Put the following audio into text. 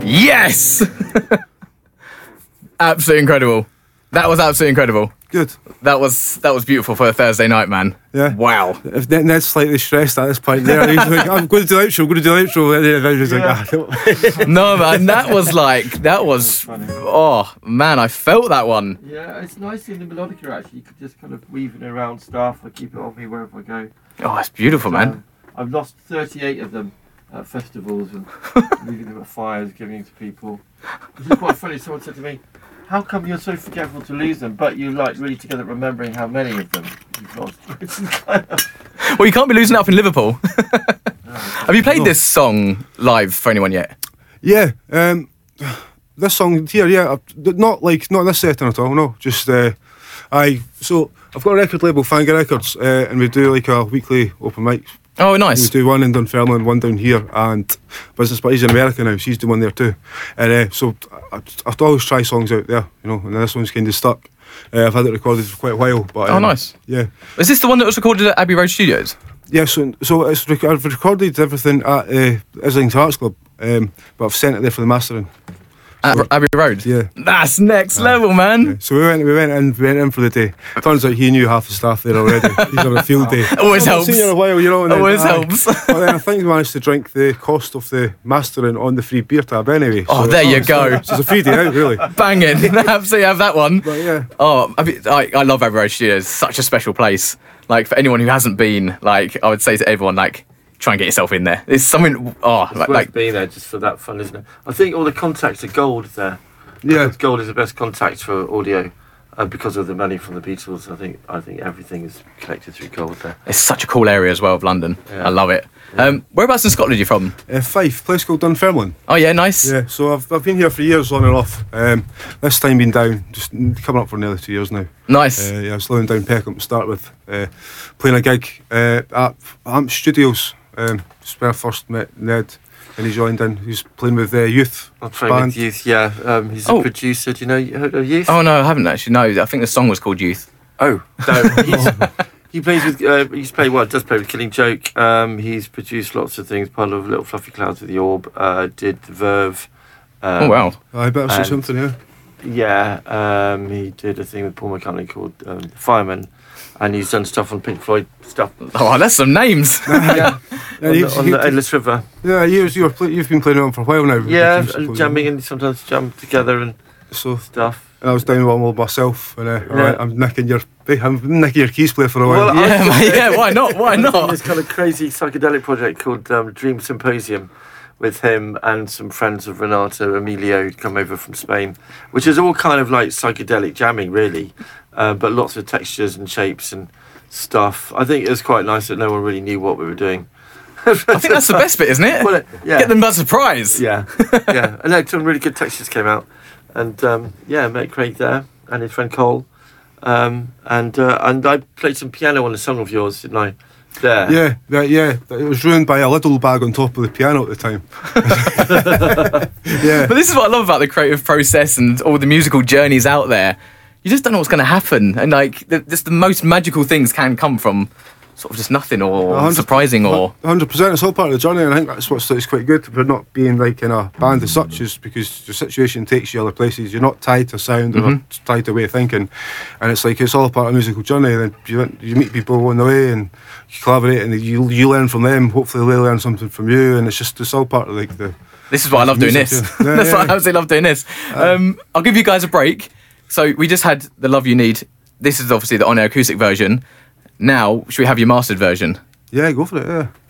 Yes! Absolutely incredible. That was absolutely incredible. Good. That was beautiful for a Thursday night, man. Yeah. Wow. If Ned's slightly stressed at this point there, he's like, I'm going to do the outro, And then he's like, No, man, that was oh, man, I felt that one. Yeah, it's nice in the melodica actually. You could just kind of weave it around stuff. I keep it on me wherever I go. Oh, it's beautiful, man. I've lost 38 of them at festivals and leaving them at fires, giving them to people. Which is quite funny. Someone said to me, how come you're so forgetful to lose them, but you like really together at remembering how many of them you've lost? Which is kind of... Well, you can't be losing up in Liverpool. Have you played this song live for anyone yet? Yeah, this song here, yeah, not in this setting at all. No, just so I've got a record label, Fanga Records, and we do like a weekly open mic. Oh, nice. We do one in Dunfermline, one down here, and Business Buddies in America now, so he's doing one there too. And so I always try songs out there, and this one's kind of stuck. I've had it recorded for quite a while. But, oh, nice. Yeah. Is this the one that was recorded at Abbey Road Studios? Yeah, so I've recorded everything at Islington Arts Club, but I've sent it there for the mastering. At Abbey Road? Yeah. That's next level, man. Yeah. So we went in for the day. Turns out he knew half the staff there already. He's on a field day. Always helps. I've seen you in a while, and Always helps. But then I think we managed to drink the cost of the mastering on the free beer tab anyway. Oh, so there you go. So it's a free day out, really. Banging. Absolutely have that one. But yeah. Oh, I love Abbey Road Studios. It's such a special place. Like, for anyone who hasn't been, like, I would say to everyone, like, try and get yourself in there. It's something, it's worth being there just for that fun, isn't it? I think all the contacts are gold there. Yeah, gold is the best contact for audio because of the money from the Beatles. I think everything is connected through gold there. It's such a cool area as well of London. Yeah. I love it. Yeah. Whereabouts in Scotland are you from? Fife, place called Dunfermline. Oh yeah, nice. Yeah, so I've been here for years on and off. This time been down, just coming up for nearly 2 years now. Nice. I was living down Peckham to start with, playing a gig at Amp Studios. Just where I first met Ned. And he joined in. He's playing with Youth. I'm playing with Youth, yeah. He's a producer. Do you know Youth? Oh no, I haven't actually. No, I think the song was called Youth. Oh no, he plays with. Does play with Killing Joke. He's produced lots of things. Part of Little Fluffy Clouds with the Orb. Did the Verve. Oh wow! I bet I see something here. Yeah, he did a thing with Paul McCartney called Fireman. And he's done stuff on Pink Floyd stuff. Oh, that's some names. Yeah, on the Endless River. Yeah, you've been playing on for a while now. Yeah, and jamming and sometimes jam together and stuff. And I was down with myself, and I'm nicking your keys player for a while. Well, yeah, why not? Why not? This kind of crazy psychedelic project called Dream Symposium, with him and some friends of Renato Emilio who'd come over from Spain, which is all kind of like psychedelic jamming, really. But lots of textures and shapes and stuff. I think it was quite nice that no one really knew what we were doing. I think that's the best bit, isn't it? Well, yeah. Get them by surprise. Yeah, yeah. And some really good textures came out. And met Craig there and his friend Cole. And I played some piano on a song of yours, didn't I? There. Yeah. It was ruined by a little bag on top of the piano at the time. Yeah. But this is what I love about the creative process and all the musical journeys out there. You just don't know what's going to happen, and like just the most magical things can come from sort of just nothing or surprising or 100%. It's all part of the journey, and I think that's what's quite good for not being like in a band as such, is because your situation takes you other places. You're not tied to sound or not tied to a way of thinking, and it's like it's all part of a musical journey. And then you meet people on the way and you collaborate, and you learn from them. Hopefully, they learn something from you, and it's all part of like the. This is why I love doing this. That's why I absolutely love doing this. I'll give you guys a break. So we just had The Love You Need. This is obviously the on-air acoustic version. Now, should we have your mastered version? Yeah, go for it, yeah.